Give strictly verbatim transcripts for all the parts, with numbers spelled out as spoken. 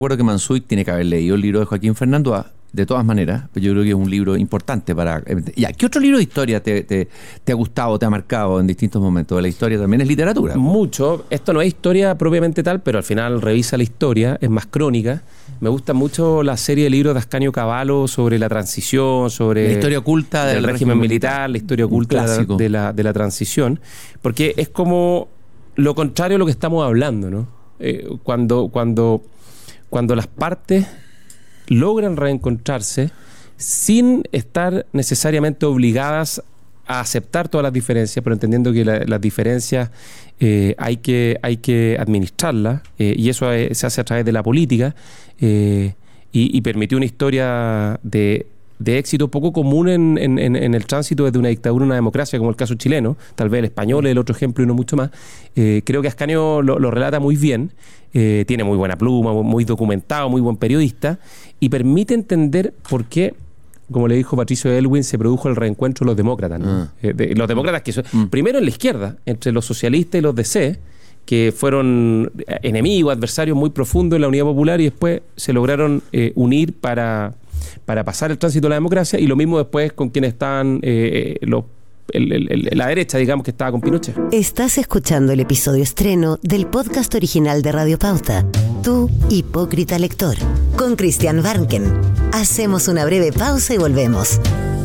Recuerdo que Mansuik tiene que haber leído el libro de Joaquín Fernando, de todas maneras, pero yo creo que es un libro importante para... Ya, ¿qué otro libro de historia te, te, te ha gustado, te ha marcado en distintos momentos? La historia también es literatura. Mucho. Esto no es historia propiamente tal, pero al final revisa la historia, es más crónica. Me gusta mucho la serie de libros de Ascanio Cavallo sobre la transición, sobre... La historia oculta del, del régimen militar, la historia oculta de la, de, la, de la transición, porque es como lo contrario a lo que estamos hablando, ¿no? Eh, cuando, cuando, cuando las partes logran reencontrarse sin estar necesariamente obligadas a aceptar todas las diferencias, pero entendiendo que la, las diferencias eh, hay que hay que administrarlas, eh, y eso es, se hace a través de la política, eh, y, y permitió una historia de, de éxito poco común en, en, en el tránsito desde una dictadura a una democracia, como el caso chileno. Tal vez el español es el otro ejemplo y no mucho más. Eh, creo que Ascanio lo, lo relata muy bien, eh, tiene muy buena pluma, muy documentado, muy buen periodista, y permite entender por qué, como le dijo Patricio Elwin, se produjo el reencuentro de los demócratas, ¿no? Ah. Eh, de, los demócratas que son, mm. primero en la izquierda, entre los socialistas y los D C, que fueron enemigos, adversarios muy profundos en la Unidad Popular, y después se lograron eh, unir para, para pasar el tránsito a la democracia, y lo mismo después con quienes estaban eh, los El, el, el, la derecha, digamos, que estaba con Pinochet. Estás escuchando el episodio estreno del podcast original de Radio Pauta, Tu Hipócrita Lector, con Christian Barnken. Hacemos una breve pausa y volvemos.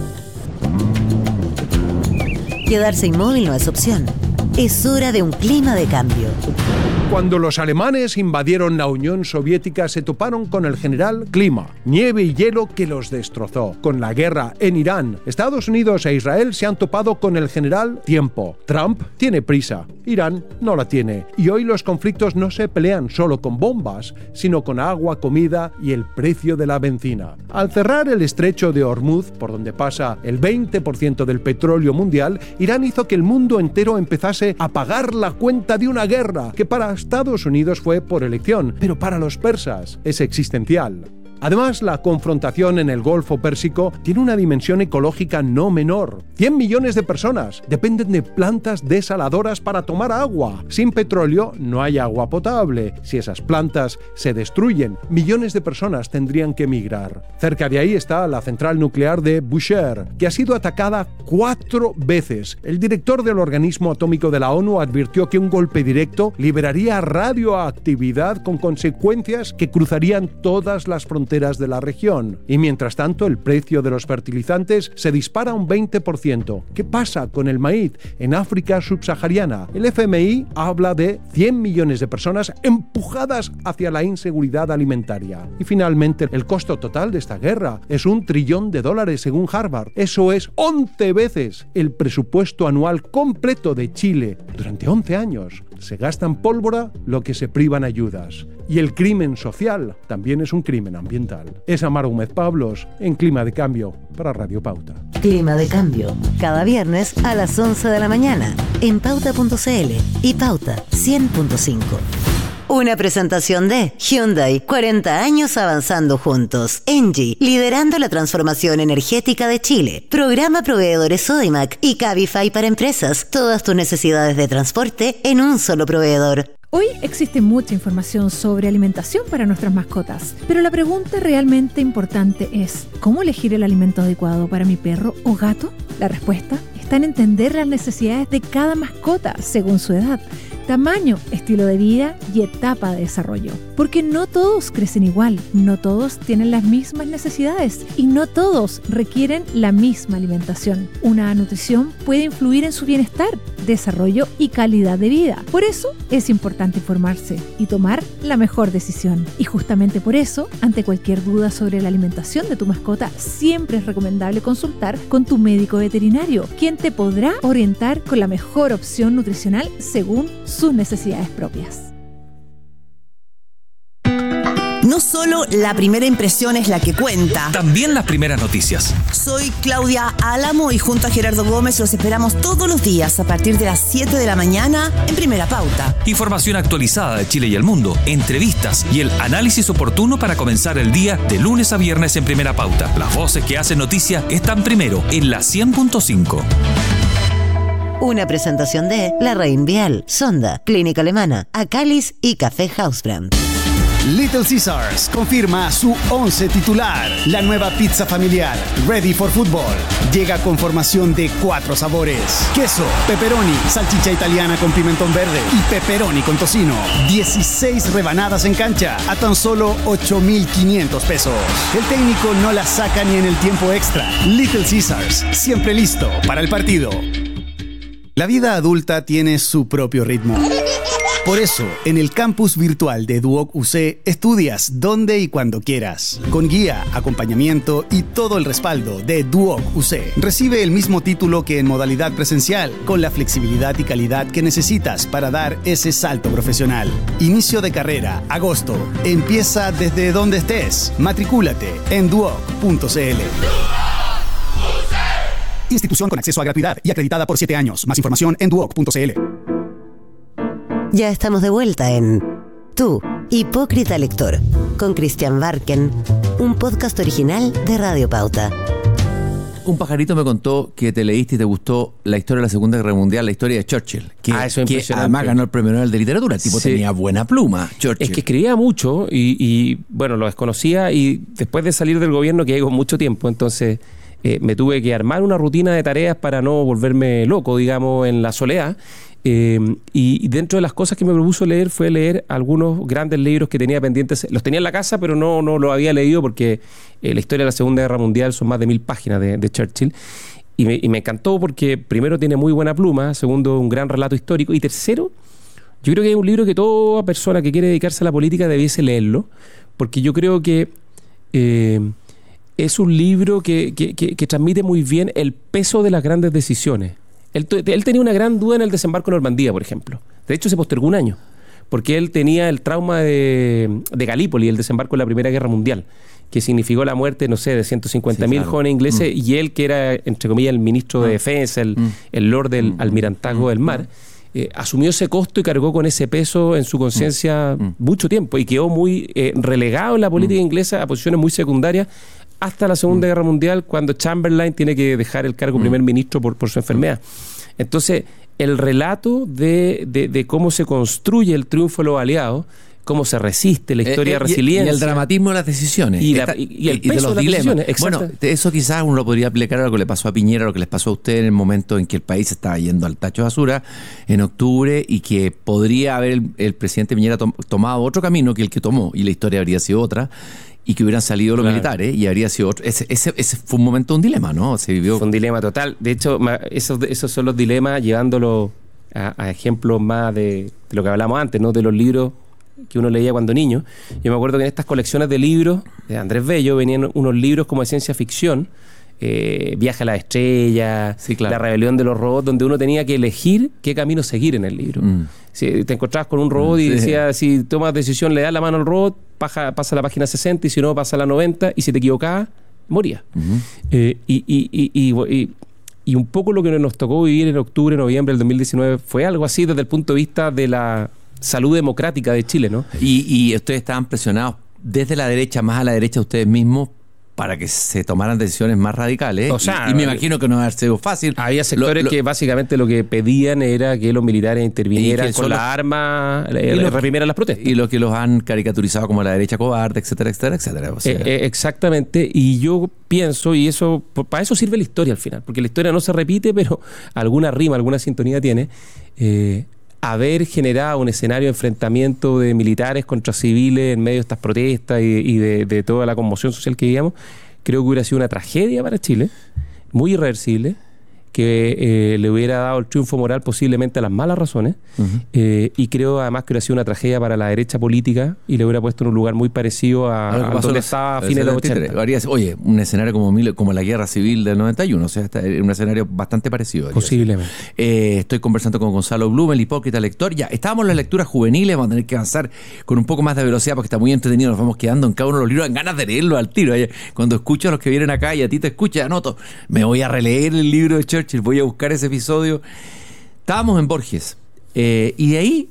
Quedarse inmóvil no es opción. Es hora de un clima de cambio. Cuando los alemanes invadieron la Unión Soviética, se toparon con el general Clima, nieve y hielo que los destrozó. Con la guerra en Irán, Estados Unidos e Israel se han topado con el general Tiempo. Trump tiene prisa, Irán no la tiene. Y hoy los conflictos no se pelean solo con bombas, sino con agua, comida y el precio de la benzina. Al cerrar el estrecho de Hormuz, por donde pasa el veinte por ciento del petróleo mundial, Irán hizo que el mundo entero empezase a pagar la cuenta de una guerra que para Estados Unidos fue por elección, pero para los persas es existencial. Además, la confrontación en el Golfo Pérsico tiene una dimensión ecológica no menor. cien millones de personas dependen de plantas desaladoras para tomar agua. Sin petróleo no hay agua potable. Si esas plantas se destruyen, millones de personas tendrían que emigrar. Cerca de ahí está la central nuclear de Bushehr, que ha sido atacada cuatro veces. El director del organismo atómico de la ONU advirtió que un golpe directo liberaría radioactividad con consecuencias que cruzarían todas las fronteras de la región. Y mientras tanto, el precio de los fertilizantes se dispara un veinte por ciento. ¿Qué pasa con el maíz en África subsahariana? El F M I habla de cien millones de personas empujadas hacia la inseguridad alimentaria. Y finalmente, el costo total de esta guerra es un trillón de dólares según Harvard. Eso es once veces el presupuesto anual completo de Chile. Durante once años se gasta en pólvora lo que se priva en ayudas. Y el crimen social también es un crimen ambiental. Es Amaro Gómez Pablos en Clima de Cambio para Radio Pauta. Clima de Cambio, cada viernes a las once de la mañana en pauta punto c l y Pauta cien punto cinco. Una presentación de Hyundai, cuarenta años avanzando juntos. Engie, liderando la transformación energética de Chile. Programa Proveedores Sodimac y Cabify para empresas. Todas tus necesidades de transporte en un solo proveedor. Hoy existe mucha información sobre alimentación para nuestras mascotas, pero la pregunta realmente importante es: ¿cómo elegir el alimento adecuado para mi perro o gato? La respuesta está en entender las necesidades de cada mascota según su edad, tamaño, estilo de vida y etapa de desarrollo. Porque no todos crecen igual, no todos tienen las mismas necesidades y no todos requieren la misma alimentación. Una nutrición puede influir en su bienestar, desarrollo y calidad de vida. Por eso es importante informarse y tomar la mejor decisión. Y justamente por eso, ante cualquier duda sobre la alimentación de tu mascota, siempre es recomendable consultar con tu médico veterinario, quien te podrá orientar con la mejor opción nutricional según sus necesidades propias. No solo la primera impresión es la que cuenta. También las primeras noticias. Soy Claudia Álamo y junto a Gerardo Gómez los esperamos todos los días a partir de las siete de la mañana en Primera Pauta. Información actualizada de Chile y el mundo, entrevistas y el análisis oportuno para comenzar el día de lunes a viernes en Primera Pauta. Las voces que hacen noticia están primero en la cien punto cinco. Una presentación de La Rein Vial, Sonda, Clínica Alemana, Acalis y Café Hausbrand. Little Caesars confirma su once titular. La nueva pizza familiar, Ready for Football, llega con formación de cuatro sabores: queso, pepperoni, salchicha italiana con pimentón verde y pepperoni con tocino. dieciséis rebanadas en cancha a tan solo ocho mil quinientos pesos. El técnico no la saca ni en el tiempo extra. Little Caesars, siempre listo para el partido. La vida adulta tiene su propio ritmo. Por eso, en el campus virtual de Duoc U C, estudias donde y cuando quieras, con guía, acompañamiento y todo el respaldo de Duoc U C. Recibe el mismo título que en modalidad presencial, con la flexibilidad y calidad que necesitas para dar ese salto profesional. Inicio de carrera, agosto. Empieza desde donde estés. Matricúlate en duoc punto c l. Institución con acceso a gratuidad y acreditada por siete años. Más información en duoc punto c l. Ya estamos de vuelta en Tú, Hipócrita Lector, con Christian Barken, un podcast original de Radio Pauta. Un pajarito me contó que te leíste y te gustó la historia de la Segunda Guerra Mundial, la historia de Churchill, que, ah, eso es que además ganó el premio Nobel de Literatura. El tipo sí. tenía buena pluma, Churchill. Es que escribía mucho y, y, bueno, lo desconocía, y después de salir del gobierno quedé con mucho tiempo, entonces eh, me tuve que armar una rutina de tareas para no volverme loco, digamos, en la soledad. Eh, y dentro de las cosas que me propuso leer fue leer algunos grandes libros que tenía pendientes. Los tenía en la casa, pero no, no los había leído porque eh, la historia de la Segunda Guerra Mundial son más de mil páginas de, de Churchill. Y me, y me encantó porque primero tiene muy buena pluma, segundo un gran relato histórico, y tercero, yo creo que es un libro que toda persona que quiere dedicarse a la política debiese leerlo, porque yo creo que eh, es un libro que, que, que, que transmite muy bien el peso de las grandes decisiones. Él, él tenía una gran duda en el desembarco en Normandía, por ejemplo. De hecho, se postergó un año, porque él tenía el trauma de, de Galípoli, el desembarco en la Primera Guerra Mundial, que significó la muerte, no sé, de ciento cincuenta mil sí, claro. jóvenes ingleses, mm. y él, que era, entre comillas, el ministro de Defensa, el, mm. el lord del mm. almirantazgo mm. del mar, eh, asumió ese costo y cargó con ese peso en su conciencia mm. mucho tiempo, y quedó muy eh, relegado en la política mm. inglesa a posiciones muy secundarias, hasta la Segunda mm. Guerra Mundial, cuando Chamberlain tiene que dejar el cargo mm. primer ministro por, por su enfermedad. Entonces, el relato de, de, de cómo se construye el triunfo de los aliados, cómo se resiste, la historia eh, eh, de resiliencia. Y el dramatismo de las decisiones. Y, la, y, y el y peso de, los de las decisiones. Bueno, eso quizás uno lo podría aplicar a lo que le pasó a Piñera, a lo que les pasó a usted en el momento en que el país estaba yendo al tacho de basura en octubre, y que podría haber el, el presidente Piñera tom, tomado otro camino que el que tomó, y la historia habría sido otra, y que hubieran salido los claro. militares y habría sido otro. Ese, ese, ese fue un momento, un dilema, ¿no? Se vivió. Fue un dilema total. De hecho, esos, esos son los dilemas, llevándolo a, a ejemplos más de, de lo que hablamos antes, ¿no? De los libros que uno leía cuando niño. Yo me acuerdo que en estas colecciones de libros de Andrés Bello venían unos libros como de ciencia ficción, eh, Viaje a la Estrella, sí, claro. La Rebelión de los Robots, donde uno tenía que elegir qué camino seguir en el libro. Mm. Si te encontrabas con un robot mm, y decía, sí. si tomas decisión, le das la mano al robot, pasa, pasa a la página sesenta, y si no, pasa a la noventa, y si te equivocabas, moría. Uh-huh. eh, y, y, y, y, y, y un poco lo que nos tocó vivir en octubre, noviembre del dos mil diecinueve fue algo así desde el punto de vista de la salud democrática de Chile, ¿no? Y, y ustedes estaban presionados desde la derecha, más a la derecha ustedes mismos, para que se tomaran decisiones más radicales. O sea, y, y me imagino que no ha sido fácil. Había sectores lo, lo, que básicamente lo que pedían era que los militares intervinieran con las armas, y los, reprimieran las protestas. Y lo que los han caricaturizado como la derecha cobarde, etcétera, etcétera, etcétera. O sea, eh, eh, exactamente. Y yo pienso, y eso para eso sirve la historia al final, porque la historia no se repite, pero alguna rima, alguna sintonía tiene. Eh, haber generado un escenario de enfrentamiento de militares contra civiles en medio de estas protestas y, y de, de toda la conmoción social que vivíamos, creo que hubiera sido una tragedia para Chile, muy irreversible, que eh, le hubiera dado el triunfo moral posiblemente a las malas razones, uh-huh. eh, y creo además que hubiera sido una tragedia para la derecha política y le hubiera puesto en un lugar muy parecido a, a, a donde estaba a fines de los ochenta. Haría, oye, un escenario como, como la guerra civil del noventa y uno, o sea, está un escenario bastante parecido. Posiblemente. Eh, estoy conversando con Gonzalo Blum, el hipócrita lector. Ya, estábamos en las lecturas juveniles, vamos a tener que avanzar con un poco más de velocidad porque está muy entretenido, nos vamos quedando en cada uno de los libros, en ganas de leerlo al tiro. Cuando escucho a los que vienen acá y a ti te escucha, anoto, me voy a releer el libro de Churchill, voy a buscar ese episodio. Estábamos en Borges, eh, y de ahí,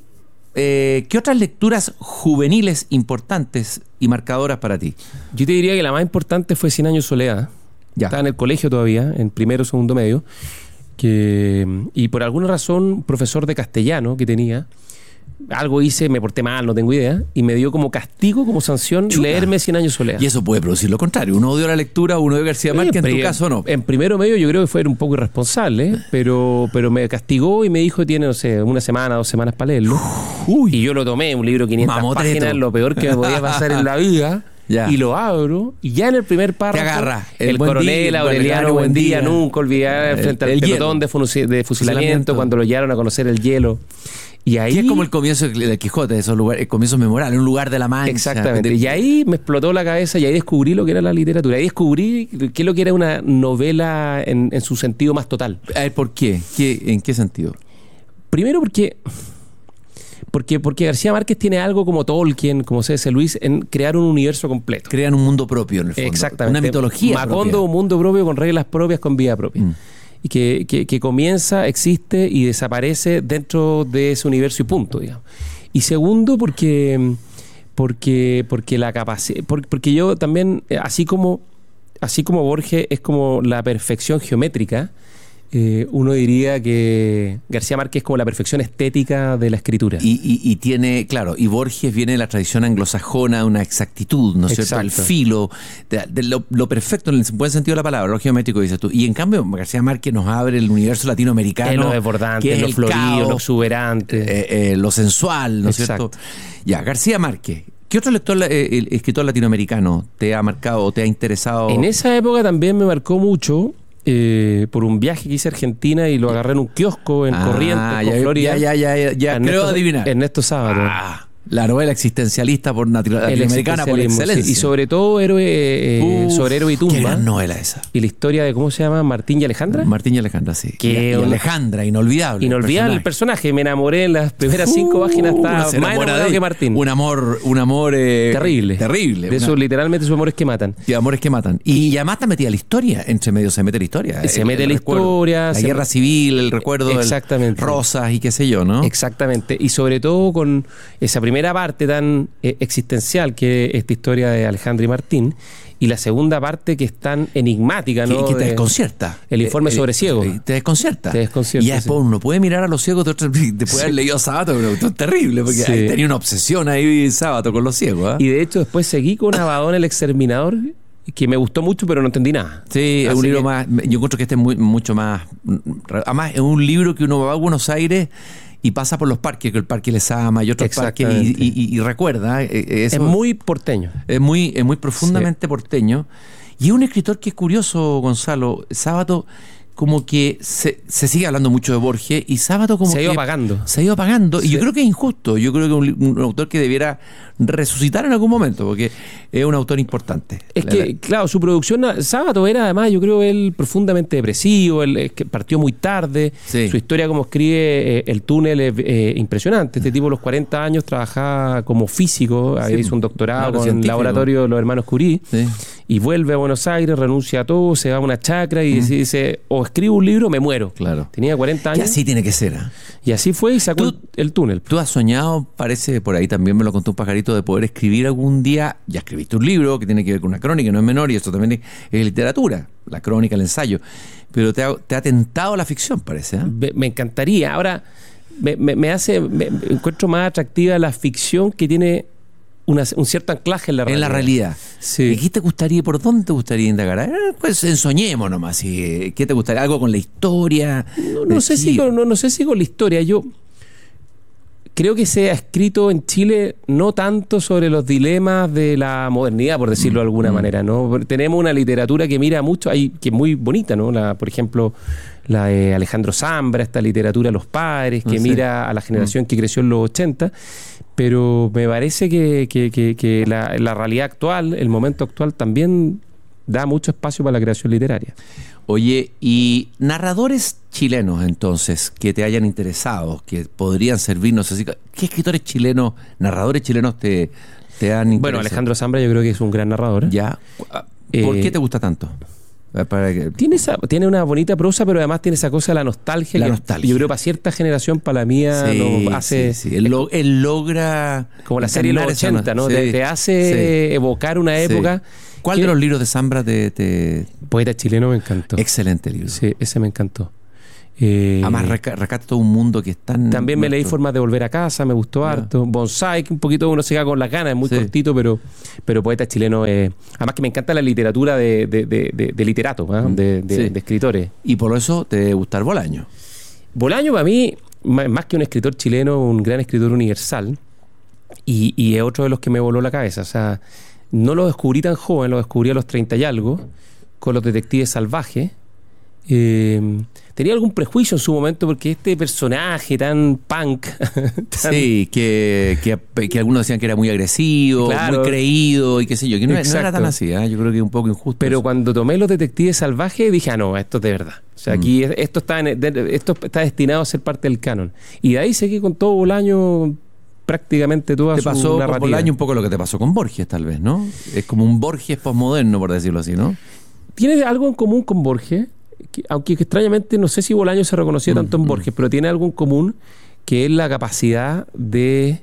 eh, ¿qué otras lecturas juveniles importantes y marcadoras para ti? Yo te diría que la más importante fue Cien años de soledad. Ya. Estaba en el colegio todavía, en primero o segundo medio, que, y por alguna razón, un profesor de castellano que tenía, algo hice, me porté mal, no tengo idea, y me dio como castigo, como sanción, Chuta. leerme Cien años de soledad. Y eso puede producir lo contrario. Uno odia la lectura, uno odia García Márquez, en tu caso no. En primero medio yo creo que fue un poco irresponsable, ¿eh? pero, pero me castigó y me dijo que tiene, no sé, una semana, dos semanas para leerlo. Uy. Y yo lo tomé, un libro quinientas Mamotreto. páginas, lo peor que me podía pasar en la vida. Ya. Y lo abro, y ya en el primer párrafo, te agarra. El, el coronel día, Aureliano Buendía, nunca olvidar frente al pelotón de, fusil, de fusilamiento, cuando lo llevaron a conocer el hielo. Y ahí, que es como el comienzo del Quijote, de esos lugares, el comienzo memorable, un lugar de la Mancha. Exactamente. Y ahí me explotó la cabeza y ahí descubrí lo que era la literatura. Ahí descubrí qué es lo que era una novela en, en su sentido más total. A ver, ¿por qué? ¿Qué? ¿En qué sentido? Primero porque... Porque, porque García Márquez tiene algo como Tolkien, como C S. Lewis, en crear un universo completo. Crean un mundo propio, en el fondo. Exactamente. Una mitología Macondo, propia. Un mundo propio con reglas propias, con vida propia. Mm. Y que, que, que comienza, existe y desaparece dentro de ese universo y punto, digamos. Y segundo, porque, porque, porque la capacidad... Porque, porque yo también, así como, así como Borges es como la perfección geométrica, Eh, uno diría que García Márquez es como la perfección estética de la escritura. Y, y, y tiene, claro, y Borges viene de la tradición anglosajona, una exactitud, ¿no es cierto? El filo, de, de lo, lo perfecto en el buen sentido de la palabra, lo geométrico, dices tú. Y en cambio, García Márquez nos abre el universo latinoamericano. Es lo desbordante, que es lo el florido, caos, lo exuberante. Eh, eh, lo sensual, ¿no es cierto? Ya, García Márquez. ¿Qué otro lector, eh, el escritor latinoamericano te ha marcado o te ha interesado? En esa época también me marcó mucho. Eh, por un viaje que hice a Argentina y lo agarré en un kiosco en ah, Corrientes, con Florida. Ya, ya, ya, ya, Ernesto, creo adivinar. Ernesto Sábato. Ah, la novela existencialista por latinoamericana por excelencia. Sí. Y sobre todo héroe, eh, Uf, sobre Héroe y Tumba. Qué gran novela esa. Y la historia de, ¿cómo se llama? Martín y Alejandra. Martín y Alejandra, sí. Que y, y Alejandra, inolvidable. Inolvidable el personaje. Me enamoré en las primeras cinco uh, páginas. Estaba más enamorado de... que Martín. Un amor, un amor eh, terrible. Terrible. De una... eso, literalmente, sus amores que matan. Y amores que matan. Y, y además está metida la historia. Entre medio se mete la historia. Se el, mete el la recuerdo, historia. La se... guerra civil, el recuerdo de Rosas y qué sé yo, ¿no? Exactamente. Y sobre todo con esa primera parte tan eh, existencial que es esta historia de Alejandra y Martín, y la segunda parte que es tan enigmática, ¿no? Que, que te de, desconcierta. El informe eh, sobre ciegos. Eh, te desconcierta. Te desconcierta. Y ya después sí. Uno puede mirar a los ciegos de otro, después de haber sí. leído Sábato, pero esto es terrible, porque sí. ahí tenía una obsesión ahí Sábato con los ciegos. ¿eh? Y de hecho después seguí con Abadón el Exterminador, que me gustó mucho, pero no entendí nada. Sí, Así es un libro que... más. Yo encuentro que este es muy, mucho más. Además, es un libro que uno va a Buenos Aires y pasa por los parques, que el Parque Lezama y otros parques, y, y, y recuerda. Eh, eso, es muy porteño. Es muy, es muy profundamente sí. porteño. Y es un escritor que es curioso, Gonzalo. Sábato, como que se, se sigue hablando mucho de Borges, y Sábato como se ha ido que apagando. Se ha ido apagando. Sí. Y yo creo que es injusto. Yo creo que es un, un autor que debiera resucitar en algún momento, porque es un autor importante. Es que, claro, su producción, Sábato era además, yo creo, él profundamente depresivo, él es que partió muy tarde, sí. Su historia como escribe eh, El túnel es eh, impresionante. Este tipo a los cuarenta años trabajaba como físico, sí. Hizo un doctorado claro, con el laboratorio de los hermanos Curie, sí. Y vuelve a Buenos Aires, renuncia a todo, se va a una chacra y mm. dice, o escribo un libro, me muero. Claro. Tenía cuarenta años. Y así tiene que ser. ¿eh? Y así fue y sacó ¿Tú, el túnel. Tú has soñado, parece, por ahí también me lo contó un pajarito, de poder escribir algún día. Ya escribiste un libro que tiene que ver con una crónica, no es menor, y eso también es, es literatura, la crónica, el ensayo. Pero te ha, te ha tentado la ficción, parece. ¿eh? Me, me encantaría. Ahora, me, me, me hace, me, me encuentro más atractiva la ficción que tiene Una, un cierto anclaje en la realidad. En la realidad. Sí. ¿Y qué te gustaría, por dónde te gustaría indagar? Eh, pues ensoñemos nomás. ¿Y qué te gustaría? ¿Algo con la historia? No, no, sé si con, no, no sé si con la historia. Yo creo que se ha escrito en Chile no tanto sobre los dilemas de la modernidad, por decirlo mm. de alguna mm. manera, ¿no? Tenemos una literatura que mira mucho, hay, que es muy bonita, ¿no? La, por ejemplo, la de Alejandro Zambra, esta literatura Los Padres, que no sé. mira a la generación mm. que creció en los ochenta. Pero me parece que, que, que, que la, la realidad actual, el momento actual, también da mucho espacio para la creación literaria. Oye, y narradores chilenos, entonces, que te hayan interesado, que podrían servirnos así. ¿Qué escritores chilenos, narradores chilenos te, te han interesado? Bueno, Alejandro Zambra yo creo que es un gran narrador. Ya. ¿Por eh, qué te gusta tanto? Para que... tiene, esa, tiene una bonita prosa, pero además tiene esa cosa de la nostalgia. La que nostalgia. Yo creo para cierta generación, para la mía, sí, no hace. Sí, sí. Él, lo, él logra. Como la serie de los ochenta, ¿no? Sí, te, te hace sí. evocar una época. Sí. ¿Cuál que... de los libros de Zambra te, te. Poeta chileno me encantó. Excelente libro. Sí, ese me encantó. Eh, Además rescata todo un mundo que es tan... También me nuestro. leí Formas de volver a casa, me gustó yeah. harto. Bonsai, que un poquito uno se queda con las ganas, es muy sí. cortito, pero, pero poeta chileno. Eh, además que me encanta la literatura de, de, de, de, de literatos, ¿eh? de, de, sí. de escritores. Y por eso te debe gustar Bolaño. Bolaño para mí, más que un escritor chileno, un gran escritor universal, y, y es otro de los que me voló la cabeza. O sea, no lo descubrí tan joven, lo descubrí a los treinta y algo, con Los Detectives Salvajes. Eh, tenía algún prejuicio en su momento porque este personaje tan punk tan sí, que, que, que algunos decían que era muy agresivo, claro, muy creído y qué sé yo, que no, no era tan así, ¿eh? Yo creo que es un poco injusto pero eso. Cuando tomé Los Detectives Salvajes dije, ah no, esto es de verdad, o sea, aquí mm. esto, está en, esto está destinado a ser parte del canon, y de ahí seguí con todo Bolaño prácticamente toda te su pasó narrativa. Con Bolaño un poco lo que te pasó con Borges tal vez, ¿no? Es como un Borges posmoderno, por decirlo así, ¿no? Tiene algo en común con Borges, que, aunque extrañamente no sé si Bolaño se reconocía mm, tanto en Borges, mm. pero tiene algo en común, que es la capacidad de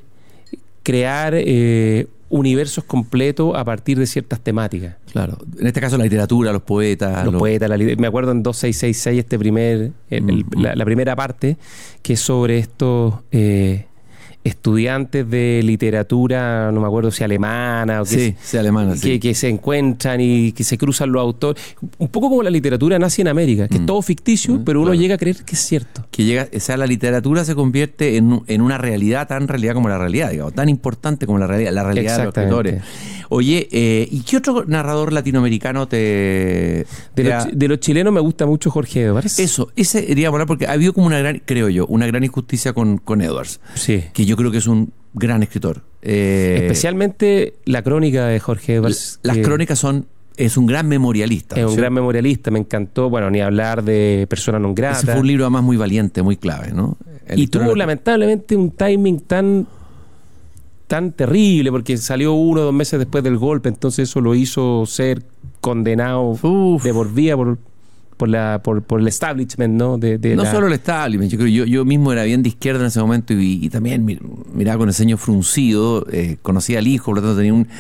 crear eh, universos completos a partir de ciertas temáticas. Claro, en este caso la literatura, los poetas. Los, los... poetas, la, me acuerdo en dos seis seis seis este primer, el, mm, el, la, la primera parte, que es sobre estos... Eh, estudiantes de literatura, no me acuerdo si alemana o que, sí, sí, alemana, que, sí. que se encuentran y que se cruzan los autores, un poco como la literatura nazi en América, que mm. es todo ficticio, mm, pero uno claro. llega a creer que es cierto. Que llega, o sea, la literatura se convierte en, en una realidad, tan realidad como la realidad, digamos, tan importante como la realidad, la realidad de los escritores. Oye, eh, ¿y qué otro narrador latinoamericano te... De, te los, ha... de los chilenos me gusta mucho Jorge Edwards. Eso, ese quería hablar porque ha habido como una gran, creo yo, una gran injusticia con, con Edwards. Sí. Que yo creo que es un gran escritor. Eh, Especialmente la crónica de Jorge Edwards. Las que... crónicas son... Es un gran memorialista. Es un ¿sí? gran memorialista, me encantó. Bueno, ni hablar de Persona non grata. Ese fue un libro además muy valiente, muy clave, ¿no? El y tuvo lamentablemente un timing tan... tan terrible, porque salió uno o dos meses después del golpe, entonces eso lo hizo ser condenado Uf. de por vida por, por, la, por, por el establishment, ¿no? De, de no la... solo el establishment, yo creo yo, yo mismo era bien de izquierda en ese momento y, y también miraba con el ceño fruncido, eh, conocía al hijo, por lo tanto tenía un...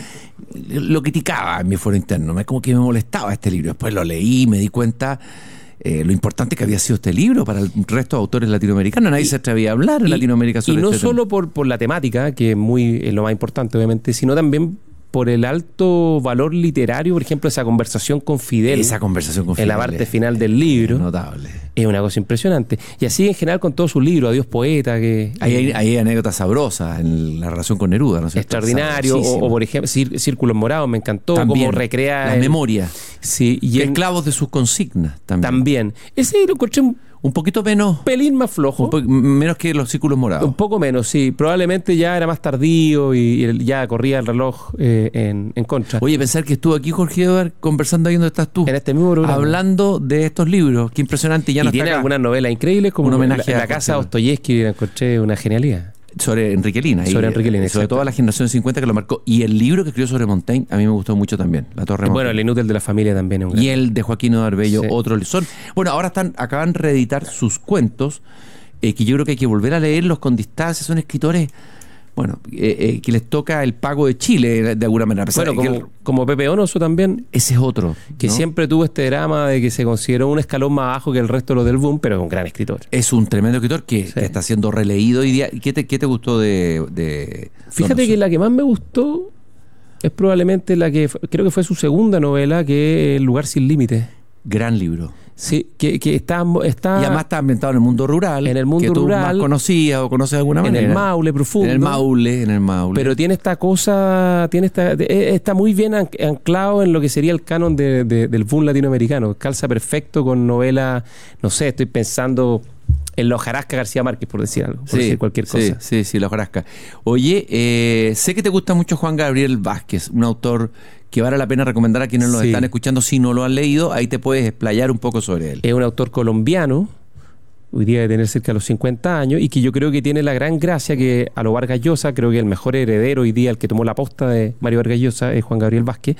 Lo criticaba en mi fuero interno, es como que me molestaba este libro. Después lo leí y me di cuenta... Eh, lo importante que había sido este libro para el resto de autores latinoamericanos. Nadie y, se atrevía a hablar en y, Latinoamérica sobre Y no este solo por, por la temática, que es muy es lo más importante, obviamente, sino también por el alto valor literario, por ejemplo, esa conversación con Fidel. Esa conversación con Fidel. En la parte final del libro. Notable. Es una cosa impresionante. Y así en general con todos sus libros, Adiós Poeta. que Ahí hay, hay anécdotas sabrosas en la relación con Neruda, ¿no es cierto? Extraordinario. O, o por ejemplo, Círculos Morados, me encantó. También, cómo recrea... La el... memoria. Sí. Y en... Esclavos de sus consignas también. También. Ese lo encontré un... Un poquito menos... pelín más flojo. Un po- menos que Los Círculos Morados. Un poco menos, sí. Probablemente ya era más tardío y, y ya corría el reloj eh, en, en contra. Oye, pensar que estuvo aquí Jorge Edwards conversando ahí donde estás tú. En este mismo programa. Hablando de estos libros. Qué impresionante. Y, ya y no tiene está acá. algunas novelas increíbles como un homenaje la, a la casa de Dostoyevsky, encontré una genialidad. Sobre Enrique Lina. Sobre y, Enrique Lina, sobre toda la generación cincuenta que lo marcó. Y el libro que escribió sobre Montaigne a mí me gustó mucho también. La Torre Bueno, Montaigne. El Inútil de la Familia también es un gran... Y el de Joaquín Ardbello, sí. otro. Son, bueno, ahora están acaban de reeditar sus cuentos, eh, que yo creo que hay que volver a leerlos con distancia. Son escritores, bueno, eh, eh, que les toca el pago de Chile de alguna manera. Bueno, como, el, como Pepe Onoso también. Ese es otro. Que ¿no? siempre tuvo este drama de que se consideró un escalón más bajo que el resto de los del boom, pero es un gran escritor. Es un tremendo escritor que, sí. que está siendo releído hoy día. ¿Qué te, qué te gustó de, de Fíjate Donoso? Que la que más me gustó es probablemente la que creo que fue su segunda novela, que es El lugar sin límites. Gran libro. Sí, que, que está, está... Y además está ambientado en el mundo rural. En el mundo que tú rural. más conocías o conoces de alguna en manera. En el Maule profundo. En el Maule, en el Maule. Pero tiene esta cosa, tiene esta, está muy bien anclado en lo que sería el canon de, de, del boom latinoamericano. Calza perfecto con novelas, no sé, estoy pensando... En la hojarasca García Márquez, por decir algo, por sí, decir cualquier cosa. Sí, sí, sí, la hojarasca. Oye, eh, sé que te gusta mucho Juan Gabriel Vázquez, un autor que vale la pena recomendar a quienes nos sí. están escuchando. Si no lo han leído, ahí te puedes explayar un poco sobre él. Es un autor colombiano, hoy día debe tener cerca de los cincuenta años, y que yo creo que tiene la gran gracia que a lo Vargas Llosa, creo que el mejor heredero hoy día, el que tomó la posta de Mario Vargas Llosa, es Juan Gabriel Vázquez,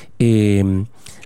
eh,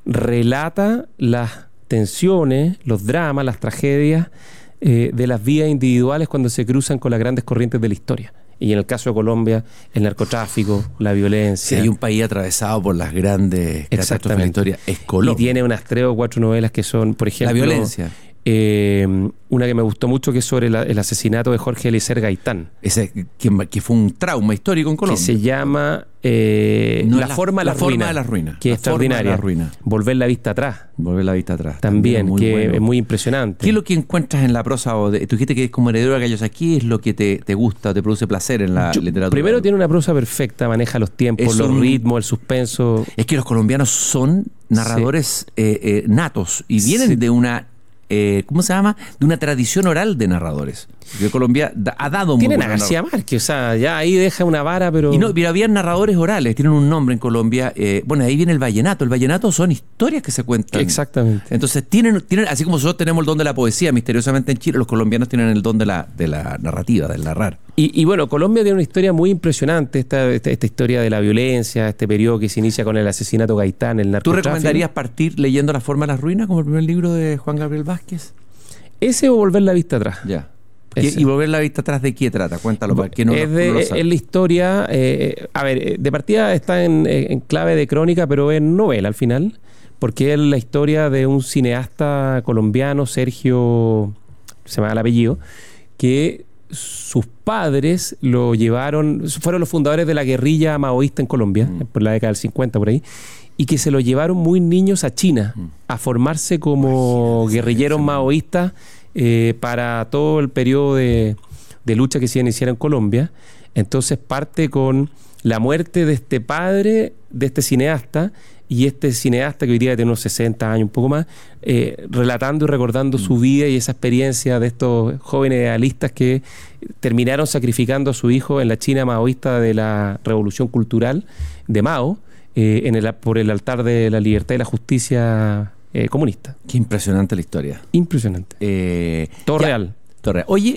relata las tensiones, los dramas, las tragedias Eh, de las vidas individuales cuando se cruzan con las grandes corrientes de la historia. Y en el caso de Colombia, el narcotráfico, la violencia. Sí, hay un país atravesado por las grandes catástrofes de la historia. Es Colombia. Y tiene unas tres o cuatro novelas que son, por ejemplo... La violencia. Eh, una que me gustó mucho, que es sobre la, el asesinato de Jorge Eliezer Gaitán. Ese, que, que fue un trauma histórico en Colombia. Que se llama eh, no, la, la forma de la, la ruina. De la ruina. Que la es extraordinaria. La ruina. Volver la vista atrás. Volver la vista atrás. También, También muy que bueno. es muy impresionante. ¿Qué es lo que encuentras en la prosa? O de, tú dijiste que es como heredero de Gallos aquí. ¿Qué es lo que te, te gusta, te produce placer en la Yo, literatura? Primero tiene una prosa perfecta, maneja los tiempos, es los un, ritmos, el suspenso. Es que los colombianos son narradores sí. eh, eh, natos y vienen sí. de una... Eh, ¿cómo se llama? De una tradición oral de narradores. Que Colombia da, ha dado muy Tienen a García Márquez, o sea, ya ahí deja una vara, pero... Y no, pero había narradores orales, tienen un nombre en Colombia. Eh, bueno, ahí viene el vallenato. El vallenato son historias que se cuentan. Exactamente. Entonces, tienen, tienen así como nosotros tenemos el don de la poesía, misteriosamente en Chile, los colombianos tienen el don de la, de la narrativa, del narrar. Y, y bueno, Colombia tiene una historia muy impresionante, esta, esta, esta historia de la violencia, este periodo que se inicia con el asesinato Gaitán, el narcotráfico. ¿Tú recomendarías partir leyendo La forma de las ruinas, como el primer libro de Juan Gabriel Vázquez? Ese o Volver la vista atrás. Ya. ¿Y, ¿Y volver la vista atrás de qué trata? Cuéntalo, para que no es, de, no lo es la historia, eh, a ver, de partida está en, en clave de crónica, pero en novela al final, porque es la historia de un cineasta colombiano, Sergio, se llama el apellido, que sus padres lo llevaron, fueron los fundadores de la guerrilla maoísta en Colombia, mm. por la década del cincuenta, por ahí, y que se lo llevaron muy niños a China, mm. a formarse como Imagínate, guerrilleros sí. maoístas, Eh, para todo el periodo de, de lucha que se iniciara en Colombia. Entonces parte con la muerte de este padre, de este cineasta, y este cineasta que hoy día tiene unos sesenta años, un poco más, eh, relatando y recordando mm. su vida y esa experiencia de estos jóvenes idealistas que terminaron sacrificando a su hijo en la China maoísta de la Revolución Cultural de Mao, eh, en el, por el altar de la libertad y la justicia Eh, comunista. Qué impresionante la historia. Impresionante. Eh, todo ya, real. Todo real. Oye,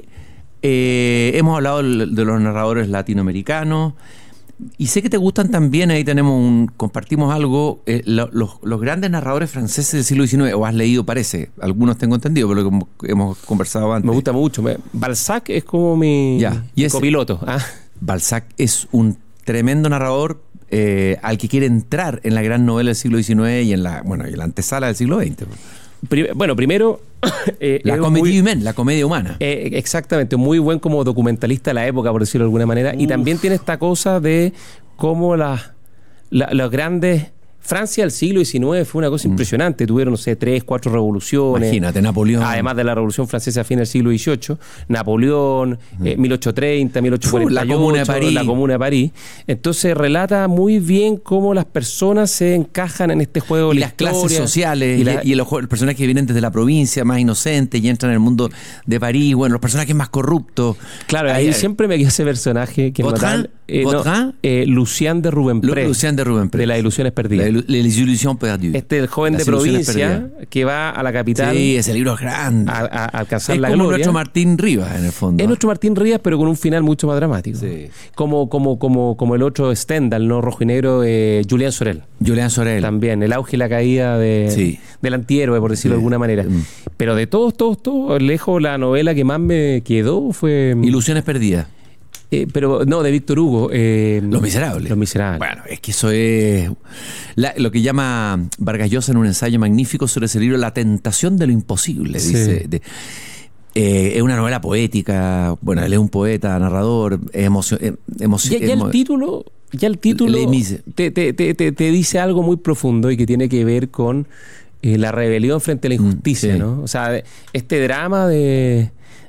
eh, hemos hablado de los narradores latinoamericanos y sé que te gustan también, ahí tenemos un, compartimos algo, eh, lo, los, los grandes narradores franceses del siglo diecinueve, o has leído, parece, algunos tengo entendido, pero lo que hemos conversado antes. Me gusta mucho. Me, Balzac es como mi, ya, y mi ese, copiloto. Ah. Balzac es un tremendo narrador, Eh, al que quiere entrar en la gran novela del siglo diecinueve y en la, bueno, y en la antesala del siglo veinte. Pri- bueno, primero... Eh, la comedia humaine, la comedia humana. Eh, exactamente, muy buen como documentalista de la época, por decirlo de alguna manera. Uf. Y también tiene esta cosa de cómo las la, los grandes... Francia del siglo diecinueve fue una cosa mm. impresionante. Tuvieron, no sé, tres, cuatro revoluciones. Imagínate, Napoleón. Además de la Revolución Francesa a fin del siglo dieciocho. Napoleón, mm. eh, mil ochocientos treinta, mil ochocientos cuarenta y ocho. Uh, la Comuna de París. La Comuna de París. Entonces relata muy bien cómo las personas se encajan en este juego. Y las historia, clases sociales. Y, la, y, y los, los personajes que vienen desde la provincia, más inocentes, y entran en el mundo de París. Bueno, los personajes más corruptos. Claro, ahí, ahí siempre me quedó ese personaje que Vautrin, eh, no, eh, Lucien de Rubempré. Lucien de Rubempré. De las ilusiones perdidas. La, Les Illusions Perdues. Este es el joven Las de provincia que va a la capital. Sí, ese libro es grande. A, a, a alcanzar es la como gloria. nuestro Martín Rivas, en el fondo. Es nuestro Martín Rivas, pero con un final mucho más dramático. Sí. Como, como, como, como el otro Stendhal, ¿no? Rojo y negro, eh, Julián Sorel. Julián Sorel. También, el auge y la caída de, sí. del antihéroe, por decirlo sí. de alguna manera. Mm. Pero de todos, todos, todos, lejos la novela que más me quedó fue... Ilusiones perdidas. Eh, pero no, de Víctor Hugo. Eh, Los Miserables. Los Miserables. Bueno, es que eso es la, lo que llama Vargas Llosa en un ensayo magnífico sobre ese libro, La tentación de lo imposible. Sí. Dice, de, eh, es una novela poética. Bueno, él es un poeta, narrador, emocio, emocio, ya, ya el título, ya el título te, te, te, te, te dice algo muy profundo y que tiene que ver con eh, la rebelión frente a la injusticia, mm, sí. ¿no? O sea, este drama de,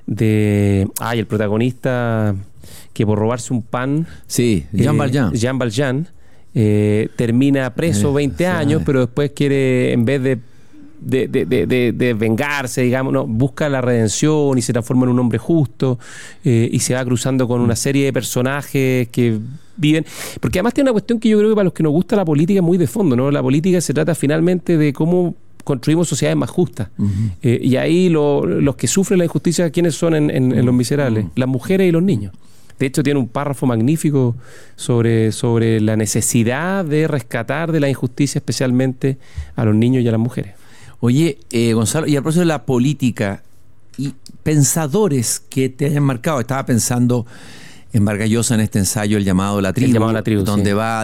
de ay, el protagonista que por robarse un pan... Sí, Jean eh, Valjean. Jean Valjean eh, termina preso veinte eh, años, pero después quiere, en vez de, de, de, de, de, de vengarse, digamos, no, busca la redención y se transforma en un hombre justo eh, y se va cruzando con una serie de personajes que viven... Porque además tiene una cuestión que yo creo que para los que nos gusta la política es muy de fondo, ¿no? La política se trata finalmente de cómo construimos sociedades más justas. Uh-huh. Eh, y ahí lo, los que sufren la injusticia, ¿quiénes son en, en, en Los Miserables? Uh-huh. Las mujeres y los niños. De hecho, tiene un párrafo magnífico sobre, sobre la necesidad de rescatar de la injusticia, especialmente a los niños y a las mujeres. Oye, eh, Gonzalo, y al propósito de la política y pensadores que te hayan marcado, estaba pensando en Vargas Llosa en este ensayo El llamado a la tribu, El llamado a la tribu, donde sí. va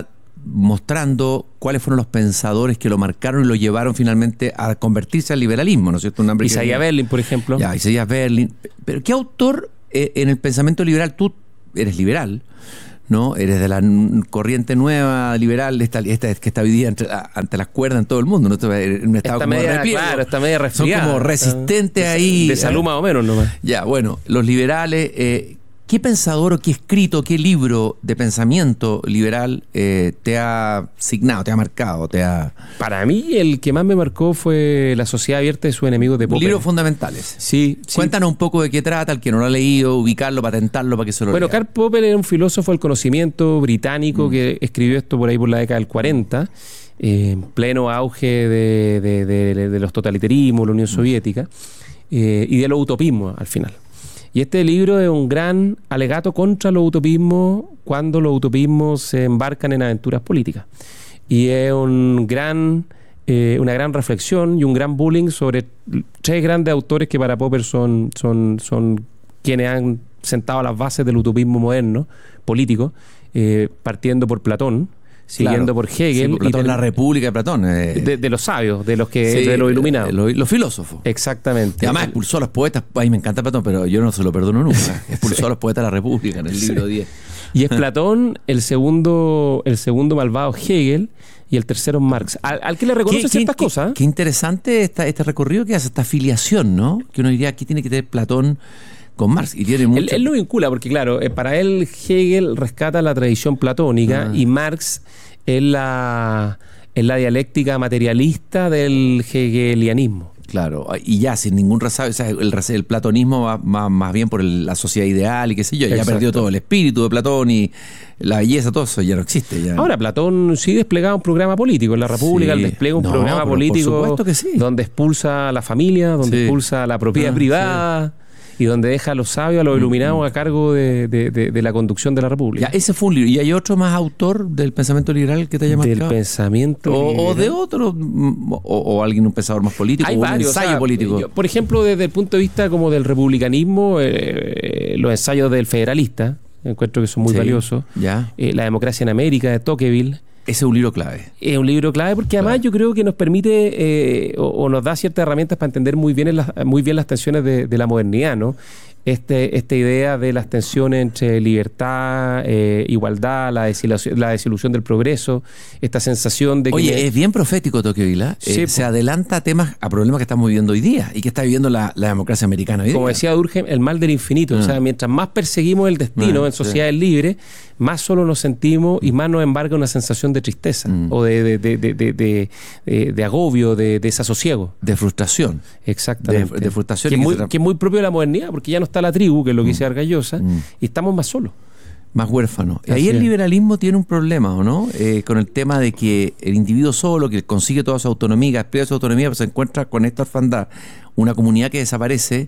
mostrando cuáles fueron los pensadores que lo marcaron y lo llevaron finalmente a convertirse al liberalismo, ¿no es cierto? Un hombre Isaiah que... Berlin, por ejemplo. Ya, Isaiah Berlin. Pero ¿qué autor eh, en el pensamiento liberal? Tú eres liberal, ¿no? Eres de la n- corriente nueva liberal, esta, esta que está hoy día entre, a, ante las cuerdas en todo el mundo, ¿no? En un estado Está como de media, repliego. claro, está media resfriada. Son como resistentes Está- ahí. De salud eh. más o menos nomás. Ya, bueno, los liberales, eh, ¿qué pensador o qué escrito, qué libro de pensamiento liberal eh, te ha signado, te ha marcado, te ha... Para mí, el que más me marcó fue La sociedad abierta de sus enemigos de Popper. Libros fundamentales. Sí, sí. Cuéntanos un poco de qué trata, el que no lo ha leído, ubicarlo, patentarlo para que se lo Bueno, lea. Karl Popper era un filósofo del conocimiento británico mm. que escribió esto por ahí por la década del cuarenta, eh, en pleno auge de, de, de, de los totalitarismos, la Unión Soviética, eh, y de los utopismos al final. Y este libro es un gran alegato contra los utopismos cuando los utopismos se embarcan en aventuras políticas. Y es un gran, eh, una gran reflexión y un gran bullying sobre tres grandes autores que para Popper son, son, son quienes han sentado las bases del utopismo moderno, político, eh, partiendo por Platón, siguiendo Claro. por Hegel. Sí, Platón, y de, la República de Platón. Eh. De, de los sabios, de los que Sí, de los iluminados. Los, los filósofos. Exactamente. Y además expulsó a los poetas. A mí me encanta Platón, pero yo no se lo perdono nunca. Expulsó Sí. a los poetas de la República en el libro Sí. diez. Y es Platón, el segundo, el segundo malvado Hegel y el tercero Marx. Al, al que le reconoce Qué- ciertas qué- cosas. Qué interesante esta, este recorrido que hace, esta afiliación, ¿no? Que uno diría, aquí tiene que tener Platón con Marx. Y tiene Él, mucho... él lo vincula, porque claro, eh, para él Hegel rescata la tradición platónica Ah. y Marx es la, es la dialéctica materialista del hegelianismo. Claro, y ya sin ningún resabio, o sea, el, rece- el platonismo va, va más bien por el- la sociedad ideal y qué sé yo, ya Exacto. perdió todo el espíritu de Platón y la belleza, todo eso ya no existe. Ya. Ahora, Platón sí desplegaba un programa político en la República, Sí. él despliega un No, programa pero por político supuesto que sí. donde expulsa a la familia, donde Sí. expulsa a la propiedad Ah, privada y donde deja a los sabios, a los iluminados a cargo de, de- de- de la conducción de la República. Ya, ese fue un libro. ¿Y hay otro más autor del pensamiento liberal que te haya Del marcado? pensamiento O, o liberal. de otro, mm, o, o alguien, un pensador más político, Hay o un varios, ensayo o sea, político. yo, por ejemplo, desde el punto de vista como del republicanismo, eh, los ensayos del federalista, encuentro que son muy Sí, valiosos. ya. Eh, La democracia en América, de Tocqueville. Ese es un libro clave. Es un libro clave porque además Claro. yo creo que nos permite eh, o, o nos da ciertas herramientas para entender muy bien, las, muy bien las tensiones de, de la modernidad, ¿no? Este, esta idea de las tensiones entre libertad, eh, igualdad, la desilusión, la desilusión del progreso, esta sensación de que... Oye, me- es bien profético Tocqueville, ¿eh? Sí, Eh, po. se adelanta a temas, a problemas que estamos viviendo hoy día y que está viviendo la, la democracia americana hoy día. Como decía Durkheim, el mal del infinito. Ah. O sea, mientras más perseguimos el destino Ah, en sociedades libres, más solo nos sentimos y más nos embarga una sensación de tristeza Mm. o de, de, de, de, de, de- de- de agobio, de desasosiego. De frustración. Exactamente. De- de frustración Que y es, que muy, se tra- que es muy propio de la modernidad, porque ya no está la tribu, que es lo que dice Argallosa, Mm. y estamos más solos. Más huérfano. Así Ahí el es. liberalismo tiene un problema, ¿o no? Eh, con el tema de que el individuo solo, que consigue toda su autonomía, que aspira a su autonomía, pues se encuentra con esta orfandad, una comunidad que desaparece.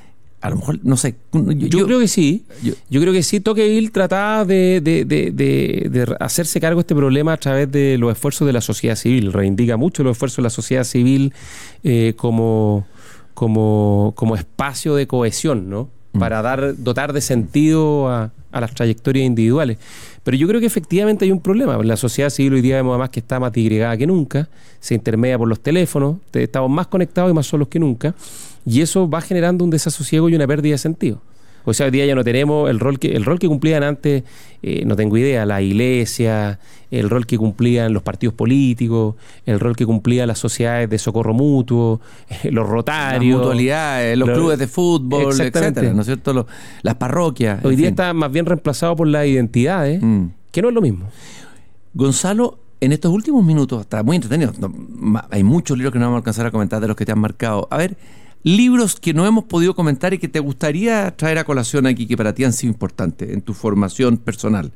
A lo mejor, no sé. Yo, Yo, yo- creo que sí. yo- Yo, creo que sí. Tocqueville trataba de, de, de, de, de hacerse cargo de este problema a través de los esfuerzos de la sociedad civil. Reivindica mucho los esfuerzos de la sociedad civil eh, como, como, como espacio de cohesión, ¿no? Para dar, dotar de sentido a, a las trayectorias individuales. Pero yo creo que efectivamente hay un problema. La sociedad civil hoy día vemos además que está más disgregada que nunca, se intermedia por los teléfonos, te- estamos más conectados y más solos que nunca, y eso va generando un desasosiego y una pérdida de sentido. O sea, hoy día ya no tenemos el rol que el rol que cumplían antes, eh, no tengo idea, la iglesia, el rol que cumplían los partidos políticos, el rol que cumplían las sociedades de socorro mutuo, eh, los las rotarios. mutualidades, los Lo- clubes de fútbol, Exactamente. etcétera, ¿no es cierto? Los- las parroquias. Hoy en día fin. está más bien reemplazado por las identidades, Mm. que no es lo mismo. Gonzalo, en estos últimos minutos, está muy entretenido. No, ma- hay muchos libros que no vamos a alcanzar a comentar de los que te han marcado. A ver, libros que no hemos podido comentar y que te gustaría traer a colación aquí, que para ti han sido importantes en tu formación personal.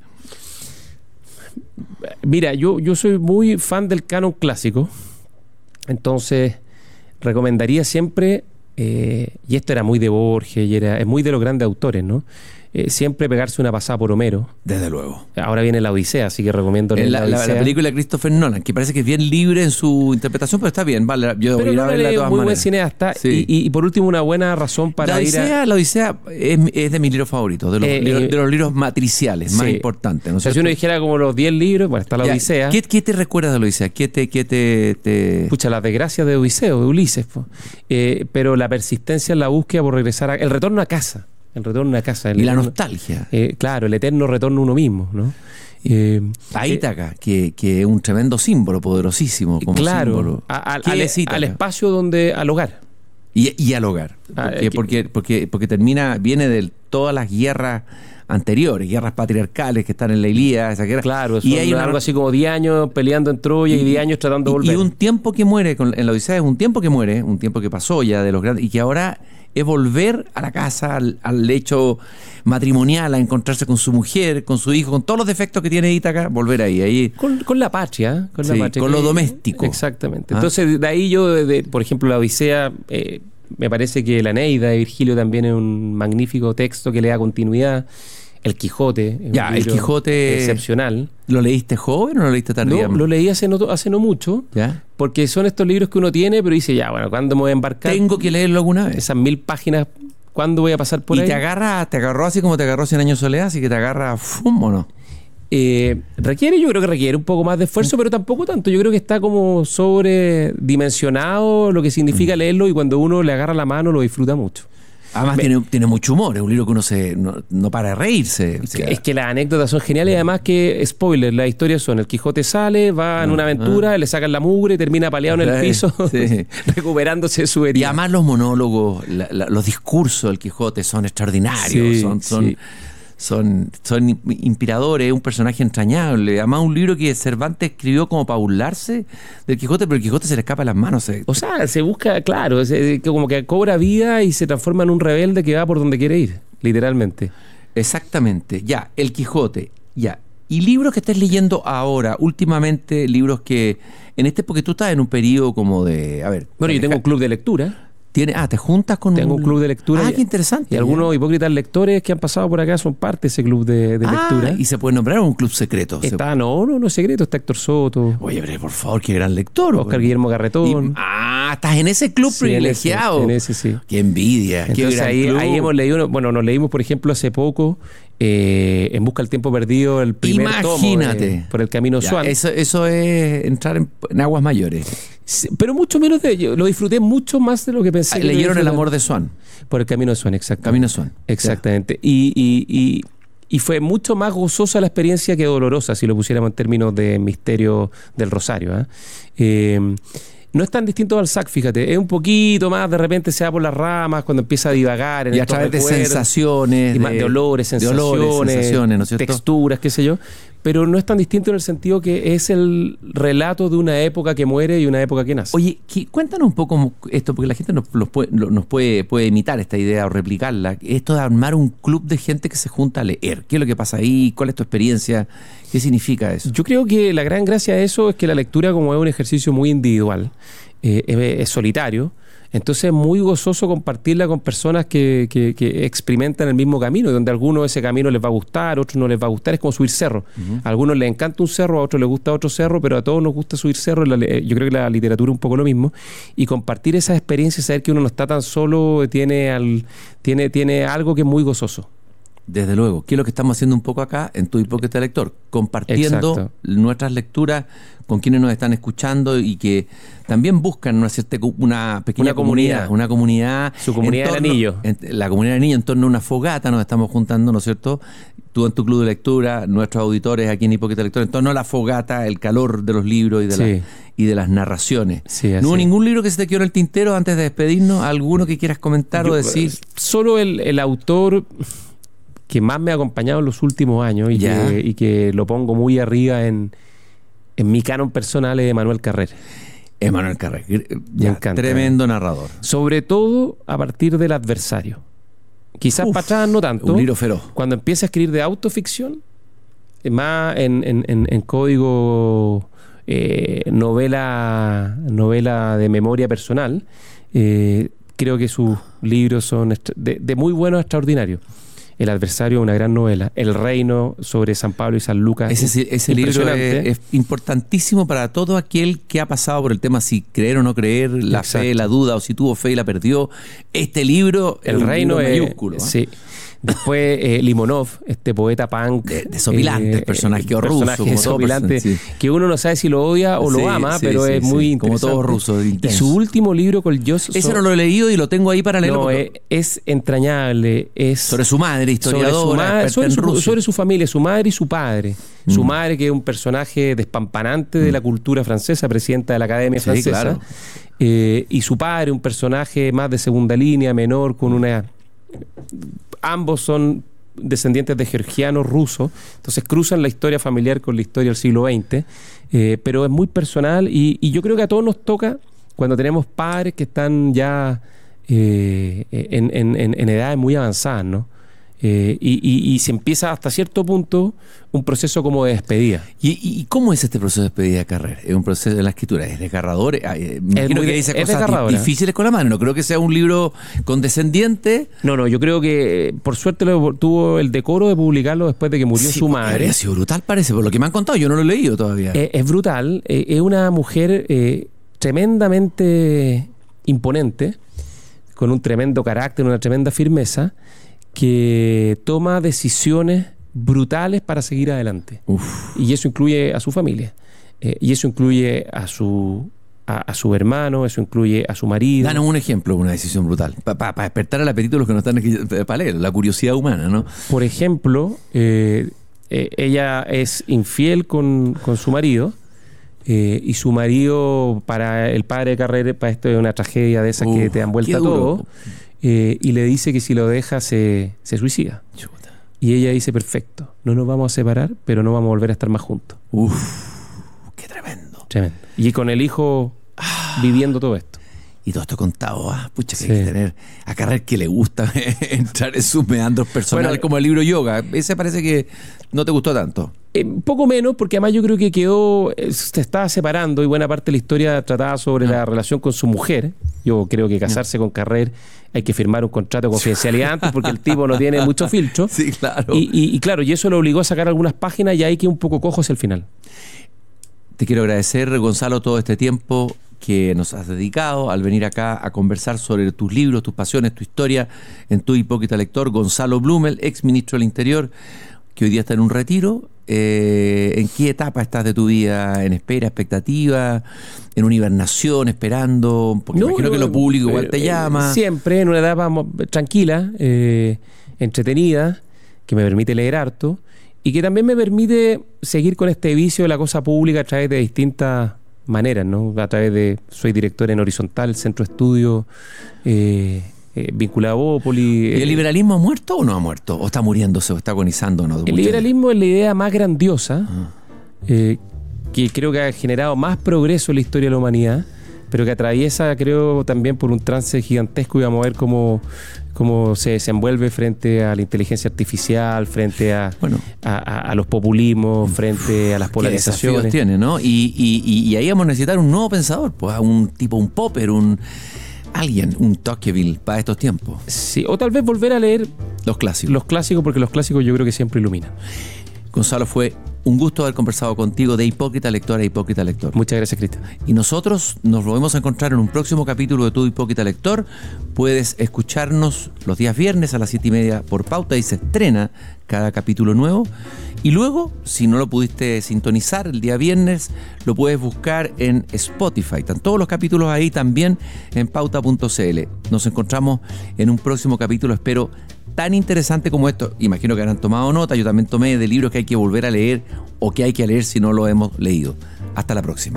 Mira, yo, yo soy muy fan del canon clásico, entonces recomendaría siempre, eh, y esto era muy de Borges, y era, es muy de los grandes autores, ¿no? eh, siempre pegarse una pasada por Homero. Desde luego. Ahora viene la Odisea, así que recomiendo la, la, la, la película de Christopher Nolan, que parece que es bien libre en su interpretación, pero está bien, vale, yo pero voy a ir a verla de todas muy maneras. Buen cineasta, sí. y, y por último una buena razón para la Odisea, ir a... La Odisea es, es de mis libros favoritos, de los, eh, libros, eh, de los libros matriciales, sí. más importantes. ¿No? O sea, si uno dijera como los diez libros, bueno, está la ya, Odisea. ¿qué, ¿Qué te recuerdas de la Odisea? ¿Qué te...? Qué te, te... Pucha, las desgracias de Odiseo, de Ulises. Eh, pero la persistencia en la búsqueda por regresar a... El retorno a casa. El retorno a casa. El y la eterno, nostalgia. Eh, claro, el eterno retorno a uno mismo, ¿no? Eh, a Ítaca, eh, que, que es un tremendo símbolo, poderosísimo como claro, símbolo. A, a, al, al espacio donde... Al hogar. Y, y al hogar. Porque, ah, que, porque, porque, porque termina... Viene de todas las guerras anteriores, guerras patriarcales que están en la Ilíada, esa guerra. Claro, y hay una, algo una, así como diez años peleando en Troya y, y diez años tratando de volver. Y un tiempo que muere, con, en la Odisea es un tiempo que muere, un tiempo que pasó ya de los grandes, y que ahora es volver a la casa, al, al hecho matrimonial, a encontrarse con su mujer, con su hijo, con todos los defectos que tiene Ítaca, volver ahí. ahí. Con, con la patria, con, sí, la patria, con que, lo doméstico. Exactamente. ¿Ah? Entonces, de ahí yo, de, por ejemplo, la Odisea... Eh, me parece que la Eneida de Virgilio también es un magnífico texto que le da continuidad. El Quijote, ya, el Quijote excepcional. ¿Lo leíste joven o lo leíste tardíamente? No, lo leí hace no, hace no mucho, ¿ya? Porque son estos libros que uno tiene, pero dice, ya, bueno, ¿cuándo me voy a embarcar? Tengo que leerlo alguna vez. Esas mil páginas, ¿cuándo voy a pasar por y ahí? Y te agarra, te agarró así como te agarró Cien años de soledad, así que te agarra, ¡fum! ¿O no? Eh, requiere, yo creo que requiere un poco más de esfuerzo, pero tampoco tanto. Yo creo que está como sobredimensionado lo que significa leerlo, y cuando uno le agarra la mano lo disfruta mucho. Además, tiene, tiene mucho humor, es un libro que uno se no, no para de reírse. O sea, es que las anécdotas son geniales, y además que, spoiler, las historias son: el Quijote sale, va en una aventura, ah. le sacan la mugre y termina paleado en el piso, sí. recuperándose de su herida. Y además los monólogos, la, la, los discursos del Quijote son extraordinarios, sí, son... son sí. Son, son inspiradores, es un personaje entrañable. Además, un libro que Cervantes escribió como para burlarse del Quijote, pero el Quijote se le escapa de las manos. Se... O sea, se busca, claro, se, como que cobra vida y se transforma en un rebelde que va por donde quiere ir, literalmente. Exactamente. Ya, el Quijote, ya. Y libros que estés leyendo ahora, últimamente, libros que en este, porque tú estás en un periodo como de, a ver. Bueno, yo tengo un club de lectura. ¿Tiene, ah, ¿te juntas con Tengo un, un club de lectura? Ah, qué interesante. Y algunos hipócritas lectores que han pasado por acá son parte de ese club de, de ah, lectura. ¿Y se puede nombrar un club secreto? Está, ¿Se... no, no, no es secreto. Está Héctor Soto. Oye, pero por favor, qué gran lector. Oscar Guillermo Garretón. Y, ah, estás en ese club sí, privilegiado. En ese, en ese, sí. Qué envidia. Entonces, qué gran ahí, club. ahí hemos leído, bueno, nos leímos, por ejemplo, hace poco, eh, En busca del tiempo perdido, el primer Imagínate. tomo de, por el camino ya, Swan. Eso, eso es entrar en, en aguas mayores. Sí, pero mucho menos de ello. Lo disfruté mucho más de lo que pensé. Ah, que leyeron El amor de Swan. Por el camino Swan, exactamente. Camino Swan. Exactamente. Y, y, y, y fue mucho más gozosa la experiencia que dolorosa, si lo pusiéramos en términos de misterio del Rosario. ¿eh? Eh, No es tan distinto al Balzac, fíjate. Es un poquito más, de repente se va por las ramas cuando empieza a divagar. En y a través de sensaciones. Y más de, de olores, sensaciones, de olores, sensaciones, ¿no es cierto? Texturas, qué sé yo. Pero no es tan distinto en el sentido que es el relato de una época que muere y una época que nace. Oye, cuéntanos un poco esto, porque la gente nos, nos, puede, nos puede, puede imitar esta idea o replicarla. Esto de armar un club de gente que se junta a leer. ¿Qué es lo que pasa ahí? ¿Cuál es tu experiencia? ¿Qué significa eso? Yo creo que la gran gracia de eso es que la lectura, como es un ejercicio muy individual, eh, es, es solitario, entonces es muy gozoso compartirla con personas que, que, que experimentan el mismo camino, y donde a algunos ese camino les va a gustar, a otros no les va a gustar. Es como subir cerro. Uh-huh. A algunos les encanta un cerro, a otros les gusta otro cerro, pero a todos nos gusta subir cerro. Yo creo que la literatura es un poco lo mismo. Y compartir esas experiencias, saber que uno no está tan solo, tiene, al, tiene, tiene algo que es muy gozoso. Desde luego, ¿qué es lo que estamos haciendo un poco acá en Tu Hipócrita Lector? Compartiendo Exacto. nuestras lecturas con quienes nos están escuchando y que también buscan una, cierta, una pequeña una comunidad, comunidad, una comunidad. Su comunidad torno, del anillo. En, la comunidad del anillo en torno a una fogata nos estamos juntando, ¿no es cierto? Tú en tu club de lectura, nuestros auditores aquí en Hipócrita Lector, en torno a la fogata, el calor de los libros y de, sí. la, y de las narraciones. Sí, ¿No hubo ningún libro que se te quedó en el tintero antes de despedirnos? ¿Alguno que quieras comentar Yo, o decir? Solo el, el autor que más me ha acompañado en los últimos años y, que, y que lo pongo muy arriba en, en mi canon personal es Emanuel Carrer. Emanuel Carrer, ya, me encanta, tremendo narrador. Sobre todo a partir del Adversario. Quizás para atrás no tanto. Un libro feroz. Cuando empieza a escribir de autoficción, más en, en, en, en código eh, novela, novela de memoria personal, eh, creo que sus libros son de, de muy buenos a extraordinarios. El adversario, una gran novela. El reino sobre San Pablo y San Lucas. Ese, ese libro es, es importantísimo para todo aquel que ha pasado por el tema si creer o no creer, la Exacto. fe, la duda, o si tuvo fe y la perdió. Este libro el es un reino libro es, mayúsculo. ¿eh? Sí. Después eh, Limonov, este poeta punk de, desopilante, eh, personaje eh, ruso, personaje desopilante, sí. que uno no sabe si lo odia o sí, lo ama, sí, pero sí, es sí, muy sí. interesante. Como todo ruso. Y su último libro con Jos, ese no lo he leído y lo tengo ahí para leerlo. No, es, es entrañable, es sobre su madre, historiadora, sobre su, madre, sobre, su, sobre su familia, su madre y su padre. Mm. Su madre, que es un personaje despampanante mm. de la cultura francesa, presidenta de la Academia sí, Francesa, claro. eh, y su padre, un personaje más de segunda línea, menor, con una ambos son descendientes de georgianos rusos, entonces cruzan la historia familiar con la historia del siglo veinte, eh, pero es muy personal y, y yo creo que a todos nos toca cuando tenemos padres que están ya eh, en, en, en edades muy avanzadas, ¿no? Eh, y, y, y se empieza hasta cierto punto un proceso como de despedida. ¿Y, y, y cómo es este proceso de despedida de Carrer? ¿Es un proceso de la escritura? ¿Es desgarrador? Eh, me imagino que dice cosas difíciles con la mano. No creo que sea un libro condescendiente. No, no, yo creo que por suerte lo, tuvo el decoro de publicarlo después de que murió sí, su madre. Ha sido brutal, parece, por lo que me han contado. Yo no lo he leído todavía. Eh, es brutal. Eh, es una mujer eh, tremendamente imponente, con un tremendo carácter, una tremenda firmeza, que toma decisiones brutales para seguir adelante. Uf. Y eso incluye a su familia. Eh, y eso incluye a su, a, a su hermano, eso incluye a su marido. Danos un ejemplo de una decisión brutal. Para pa, pa despertar el apetito de los que no están aquí para leer, la curiosidad humana, ¿no? Por ejemplo, eh, eh, ella es infiel con, con su marido. Eh, y su marido, para el padre de Carrer, para esto es una tragedia de esas Uf, que te dan vuelta todo. Eh, y le dice que si lo deja se, se suicida. Chuta. Y ella dice, perfecto, no nos vamos a separar, pero no vamos a volver a estar más juntos. Uf, qué tremendo. Tremendo. Y con el hijo ah. viviendo todo esto. Y todo esto contado, ah, pucha, que sí. hay que tener a Carrer que le gusta entrar en sus meandros personales, bueno, como el libro Yoga. Ese parece que no te gustó tanto. Eh, poco menos, porque además yo creo que quedó, eh, se estaba separando y buena parte de la historia trataba sobre no. la relación con su mujer. Yo creo que casarse no. con Carrer hay que firmar un contrato de confidencialidad antes porque el tipo no tiene mucho filtro. Sí, claro. Y, y, y claro, y eso lo obligó a sacar algunas páginas y ahí que un poco cojo hacia el final. Te quiero agradecer, Gonzalo, todo este tiempo que nos has dedicado al venir acá a conversar sobre tus libros, tus pasiones, tu historia en Tu Hipócrita Lector. Gonzalo Blumel, ex ministro del Interior, que hoy día está en un retiro. Eh, ¿En qué etapa estás de tu vida? ¿En espera, expectativa? ¿En una hibernación, esperando? Porque no, imagino no, que lo público igual eh, te llama. Siempre en una etapa tranquila, eh, entretenida, que me permite leer harto y que también me permite seguir con este vicio de la cosa pública a través de distintas maneras, ¿no? A través de, soy director en Horizontal, Centro de Estudio, eh, eh, vinculado a Bópoli. ¿Y el liberalismo ha muerto o no ha muerto? ¿O está muriéndose o está agonizando? ¿No? El liberalismo es la idea más grandiosa, ah. eh, que creo que ha generado más progreso en la historia de la humanidad, pero que atraviesa, creo, también por un trance gigantesco y vamos a ver cómo, cómo se desenvuelve frente a la inteligencia artificial, frente a, bueno, a, a, a los populismos, frente a las polarizaciones. Tiene, ¿no? Y, y, y ahí vamos a necesitar un nuevo pensador, pues, un tipo, un Popper, un alguien, un Tocqueville para estos tiempos. Sí, o tal vez volver a leer los clásicos. Los clásicos, porque los clásicos yo creo que siempre iluminan. Gonzalo, fue un gusto haber conversado contigo de Hipócrita Lector a Hipócrita Lector. Muchas gracias, Cristian. Y nosotros nos volvemos a encontrar en un próximo capítulo de Tu Hipócrita Lector. Puedes escucharnos los días viernes a las siete y media por Pauta y se estrena cada capítulo nuevo. Y luego, si no lo pudiste sintonizar el día viernes, lo puedes buscar en Spotify. Están todos los capítulos ahí, también en pauta punto c l. Nos encontramos en un próximo capítulo, espero tan interesante como esto. Imagino que habrán tomado nota. Yo también tomé de libros que hay que volver a leer o que hay que leer si no lo hemos leído. Hasta la próxima.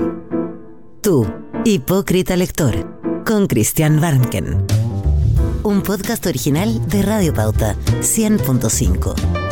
Tu Hipócrita Lector, con Cristian Barnken. Un podcast original de Radio Pauta cien punto cinco.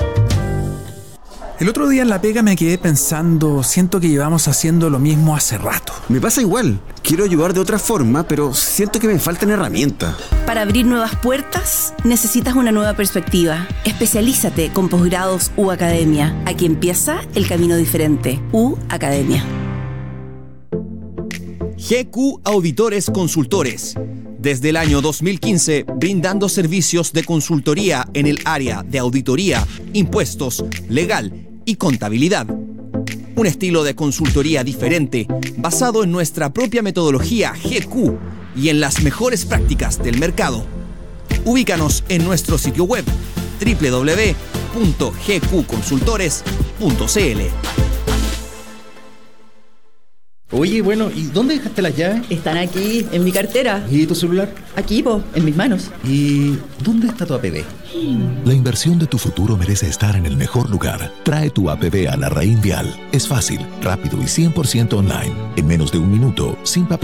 El otro día en la pega me quedé pensando, siento que llevamos haciendo lo mismo hace rato. Me pasa igual, quiero ayudar de otra forma, pero siento que me faltan herramientas. Para abrir nuevas puertas, necesitas una nueva perspectiva. Especialízate con posgrados U Academia. Aquí empieza el camino diferente. U Academia. G Q Auditores Consultores. desde el año dos mil quince brindando servicios de consultoría en el área de auditoría, impuestos, legal y contabilidad. Un estilo de consultoría diferente, basado en nuestra propia metodología G Q y en las mejores prácticas del mercado. Ubícanos en nuestro sitio web doble u doble u doble u punto g q consultores punto c l. Oye, bueno, ¿y dónde dejaste las llaves? Están aquí, en mi cartera. ¿Y tu celular? Aquí, po, en mis manos. ¿Y dónde está tu A P B? La inversión de tu futuro merece estar en el mejor lugar. Trae tu A P B a Larraín Vial. Es fácil, rápido y cien por ciento online. En menos de un minuto, sin papel.